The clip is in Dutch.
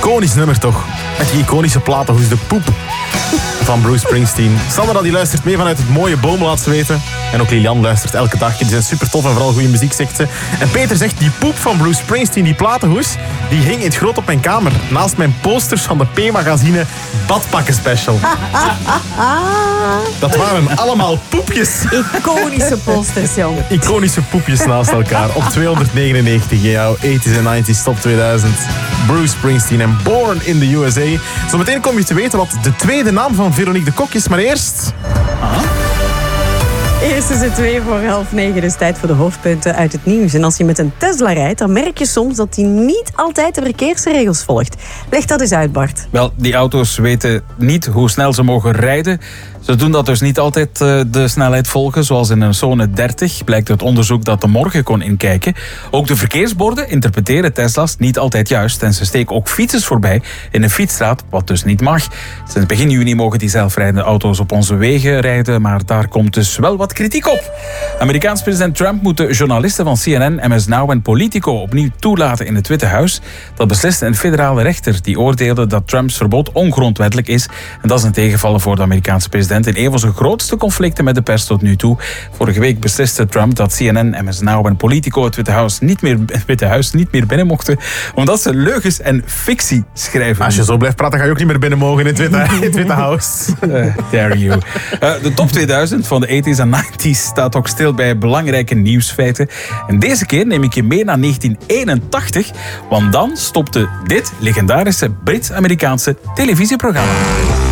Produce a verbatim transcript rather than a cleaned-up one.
iconisch nummer toch. Met die iconische platenhoes, de poep van Bruce Springsteen. Sandra die luistert mee vanuit het mooie Boom, laat ze weten. En ook Lilian luistert elke dag. Die zijn super tof en vooral goede muziek, zegt ze. En Peter zegt, die poep van Bruce Springsteen, die platenhoes, die hing in het groot op mijn kamer. Naast mijn posters van de P-magazine Badpakken Special. Dat waren allemaal poepjes. Iconische posters, jong. Iconische poepjes naast elkaar. Op tweehonderdnegenennegentig in jouw tachtiger en negentiger top tweeduizend. Bruce Springsteen en Born in the U S A. Zometeen kom je te weten wat de tweede naam van Veronique de Kok is. Maar eerst... Aha. Eerst is het twee voor half negen, dus tijd voor de hoofdpunten uit het nieuws. En als je met een Tesla rijdt, dan merk je soms dat die niet altijd de verkeersregels volgt. Leg dat eens uit, Bart. Wel, die auto's weten niet hoe snel ze mogen rijden. Ze doen dat dus niet altijd uh, de snelheid volgen, zoals in een zone dertig, blijkt uit onderzoek dat de Morgen kon inkijken. Ook de verkeersborden interpreteren Tesla's niet altijd juist en ze steken ook fietsers voorbij in een fietsstraat, wat dus niet mag. Sinds begin juni mogen die zelfrijdende auto's op onze wegen rijden, maar daar komt dus wel wat kritiek op. Amerikaans president Trump moet de journalisten van C N N, M S Now en Politico opnieuw toelaten in het Witte Huis. Dat besliste een federale rechter die oordeelde dat Trumps verbod ongrondwettelijk is. En dat is een tegenvaller voor de Amerikaanse president in een van zijn grootste conflicten met de pers tot nu toe. Vorige week besliste Trump dat C N N, M S Now en Politico het Witte Huis niet meer, het Witte Huis niet meer binnen mochten, omdat ze leugens en fictie schrijven. Als je zo blijft praten, ga je ook niet meer binnen mogen in het Witte, in het Witte Huis. Uh, there you. Uh, de top tweeduizend van de tachtiger en negentiger staat ook stil bij belangrijke nieuwsfeiten. En deze keer neem ik je mee naar negentien eenentachtig, want dan stopte dit legendarische Brits-Amerikaanse televisieprogramma.